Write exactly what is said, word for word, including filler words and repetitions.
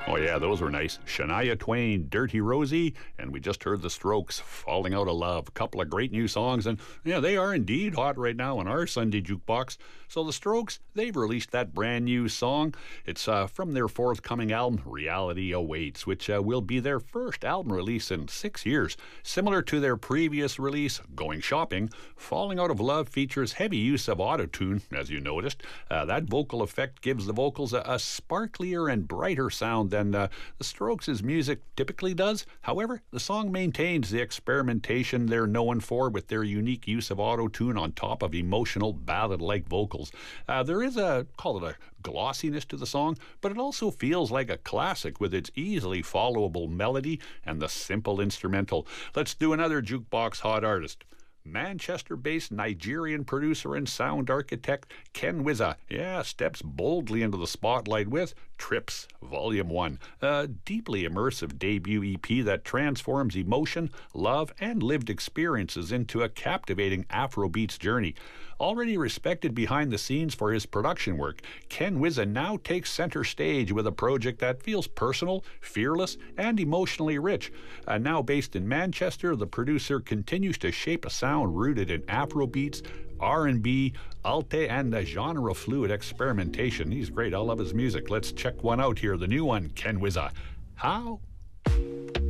Oh, yeah, those were nice. Shania Twain, Dirty Rosie, and we just heard the Strokes, Falling Out of Love. A couple of great new songs, and yeah, they are indeed hot right now on our Sunday Jukebox. So the Strokes, they've released that brand new song. It's uh, from their forthcoming album, Reality Awaits, which uh, will be their first album release in six years. Similar to their previous release, Going Shopping, Falling Out of Love features heavy use of autotune, as you noticed. Uh, that vocal effect gives the vocals a, a sparklier and brighter sound than uh, the Strokes' music typically does. However, the song maintains the experimentation they're known for with their unique use of autotune on top of emotional ballad-like vocals. Uh, there is a, call it a glossiness to the song, but it also feels like a classic with its easily followable melody and the simple instrumental. Let's do another Jukebox Hot Artist. Manchester-based Nigerian producer and sound architect Ken Wiza, yeah, steps boldly into the spotlight with Trips Volume one, a deeply immersive debut E P that transforms emotion, love, and lived experiences into a captivating Afrobeats journey. Already respected behind the scenes for his production work, Ken Wiza now takes center stage with a project that feels personal, fearless, and emotionally rich. Uh, now based in Manchester, the producer continues to shape a sound rooted in Afrobeats, R and B, Alte, and a genre-fluid experimentation. He's great. I love his music. Let's check one out here. The new one, Ken Wiza. How